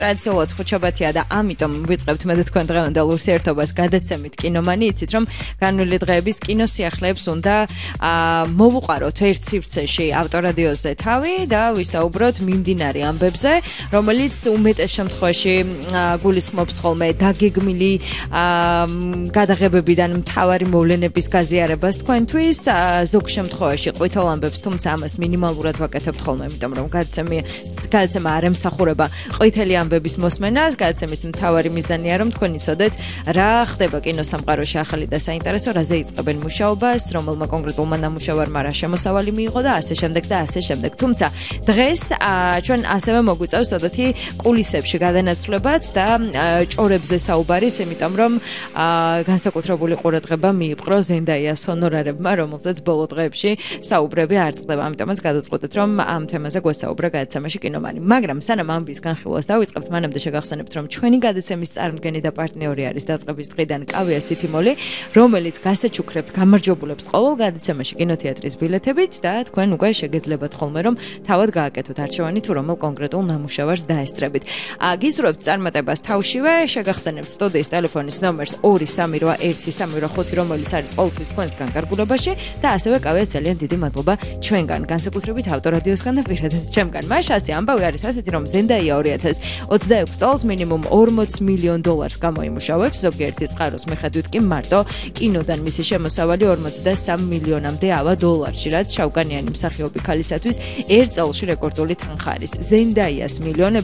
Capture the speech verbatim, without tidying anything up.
ტრადიციულად ხუთშაბათია და ამიტომ ვიწყებთ მე და თქვენ დღევანდელ ურთიერთობას გადაცემით კინომანი. იცით რომ განვლილი დღეების კინოსიახლეებს უნდა მოვუყაროთ ერთ სივრცეში ავტორადიოზე თავი და ვისაუბროთ მიმდინარე ამბებზე, რომელიც უმეტეს შემთხვევაში გულისხმობს ხოლმე დაგეგმილი გადაღებებიდან მთავარი მოვლენების გაზიარებას თქვენთვის, ზოგ შემთხვევაში ყვითელ ამბებს, თუმცა ამას მინიმალურად ვაკეთებთ ხოლმე, იმიტომ რომ გადაცემა არ ემსახურება ყვითელი ამბების მოსმენას. გადაცემის მთავარი მიზანია რომ თქვენ იცოდეთ რა ხდება კინოსამყაროში ახალი და საინტერესო, რაზე იწყებენ მუშაობას, რომელმა კონკრეტულმა ნამუშევარმა რა შემოსავალი მიიღო და ასე შემდეგ და ასე შემდეგ. თუმცა დღეს ჩვენ ასევე მოგვიწევს ოდათი კულისებში გადანაცვლებაც და ჭორებზე საუბარიც, იმიტომ რომ განსაკუთრებული ყურადღება მიიპყრო ზენდაიას ჰონორარებმა, რომელზეც ბოლო დღეებში საუბრები არ წყდება. ამიტომაც გადავწყვეტეთ რომ ამ თემაზე გვესაუბრა გადაცემაში კინომანი. მაგრამ სანამ ამბის განხილვას დავიწყებთ, მანამდე შეგახსენებთ რომ ჩვენი გადაცემის წარმომდგენი და პარტნიორი არის დაწყების დღიდან კავია სითიმოლი, რომელიც გასაჩუქრებთ გამარჯვებულებს ყოველ გადაცემაში კინოთეატრის ბილეთებით და თქვენ უკვე შეგეძლებათ ხოლმე რომ თავად გააკეთოთ არჩევანი თუ რომელ კონკრეტულ ნამუშევარს დაესწრებით. გისურვებთ წარმატებას თავშივე, შეგახსენებთ სტუდიის ტელეფონის ნომერს ორი სამი რვა ერთი სამი რვა ხუთი, რომელიც არის ყოველთვის თქვენსგან გარგულებაში და ასევე კავიას ძალიან დიდი მადლობა ჩვენგან, განსაკუთრებით ავტორადიოსგან და პირადად ჩემგან. მაშასი ამბავი არის ასეთი რომ ზენდაია ორი ათას ოცდაექვსი წელს მინიმუმ ორმოც მილიონ დოლარს გამოიმუშავებს, ზოგიერთი წყაროს მიხედვით კი მარტო კინოდან მისი შემოსავალი ორმოცდასამ მილიონამდე ავა დოლარში, რაც შავკანიანი მსახიობი ქალისათვის ერთ წელში რეკორდული თანხა არის. ზენდაიას მილიონები